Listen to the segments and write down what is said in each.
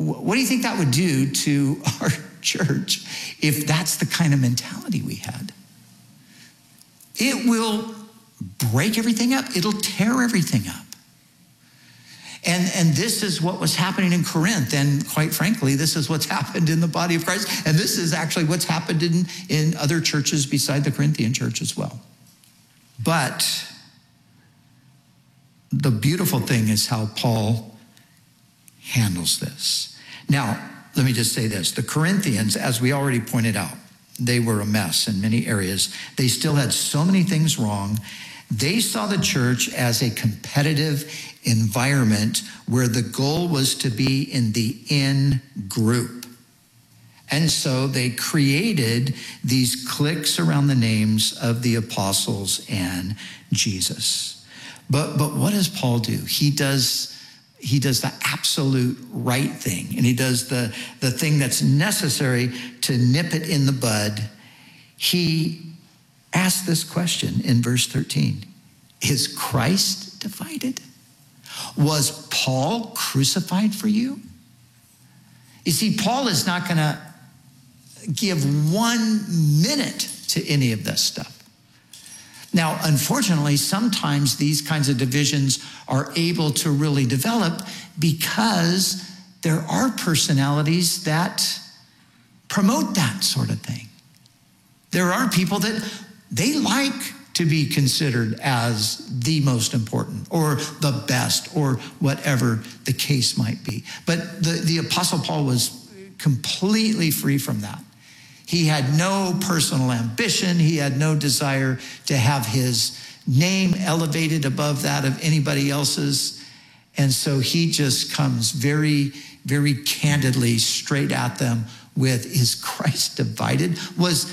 what do you think that would do to our church if that's the kind of mentality we had? It will break everything up. It'll tear everything up. And this is what was happening in Corinth. And quite frankly, this is what's happened in the body of Christ. And this is actually what's happened in other churches beside the Corinthian church as well. But the beautiful thing is how Paul handles this. Now, let me just say this. The Corinthians, as we already pointed out, they were a mess in many areas. They still had so many things wrong. They saw the church as a competitive environment where the goal was to be in the in group. And so they created these cliques around the names of the apostles and Jesus. But what does Paul do? He does the absolute right thing, and he does the thing that's necessary to nip it in the bud. He asks this question in verse 13. Is Christ divided? Was Paul crucified for you? You see, Paul is not going to give 1 minute to any of this stuff. Now, unfortunately, sometimes these kinds of divisions are able to really develop because there are personalities that promote that sort of thing. There are people that they like to be considered as the most important or the best or whatever the case might be. But the Apostle Paul was completely free from that. He had no personal ambition. He had no desire to have his name elevated above that of anybody else's. And so he just comes very, very candidly straight at them with, is Christ divided? Was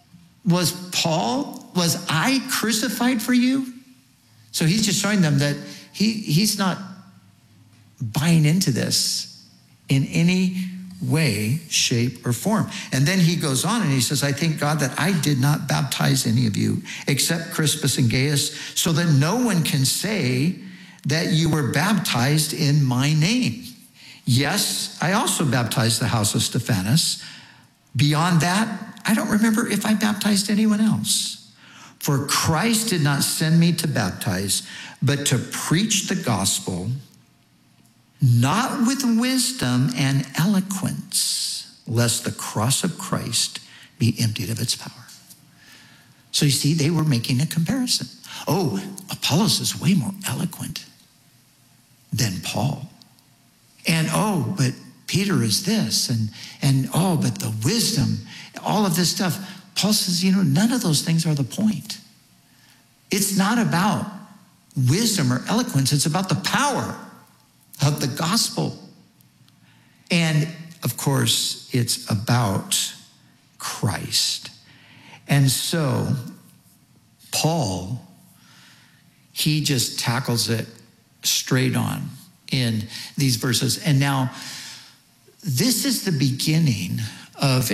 I crucified for you? So he's just showing them that he's not buying into this in any way, shape, or form. And then he goes on and he says, I thank God that I did not baptize any of you except Crispus and Gaius, so that no one can say that you were baptized in my name. Yes, I also baptized the house of Stephanas. Beyond that, I don't remember if I baptized anyone else. For Christ did not send me to baptize, but to preach the gospel, not with wisdom and eloquence, lest the cross of Christ be emptied of its power. So you see, they were making a comparison. Oh, Apollos is way more eloquent than Paul. And oh, but Peter is this, and oh, but the wisdom, all of this stuff. Paul says, none of those things are the point. It's not about wisdom or eloquence. It's about the power of the gospel. And of course, it's about Christ. And so Paul, he just tackles it straight on in these verses. And now this is the beginning of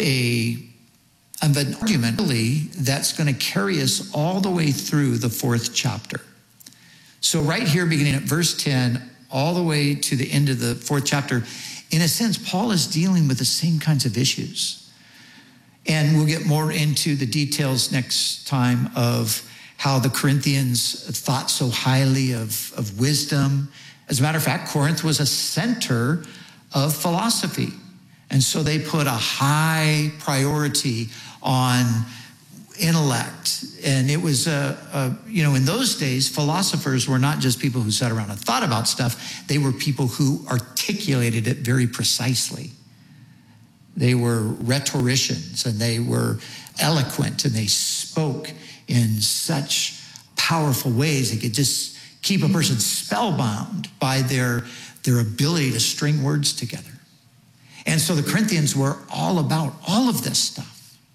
an argument really that's going to carry us all the way through the 4th chapter. So right here, beginning at verse 10, all the way to the end of the 4th chapter, in a sense, Paul is dealing with the same kinds of issues. And we'll get more into the details next time of how the Corinthians thought so highly of wisdom. As a matter of fact, Corinth was a center of philosophy. And so they put a high priority on intellect. And it was, in those days, philosophers were not just people who sat around and thought about stuff. They were people who articulated it very precisely. They were rhetoricians, and they were eloquent, and they spoke in such powerful ways. They could just keep a person spellbound by their ability to string words together. And so the Corinthians were all about all of this stuff.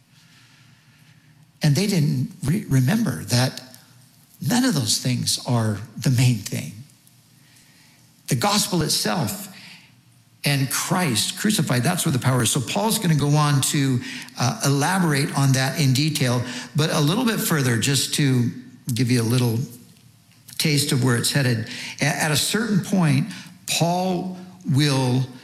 And they didn't remember that none of those things are the main thing. The gospel itself and Christ crucified, that's where the power is. So Paul's going to go on to elaborate on that in detail, but a little bit further, just to give you a little taste of where it's headed. At a certain point, Paul will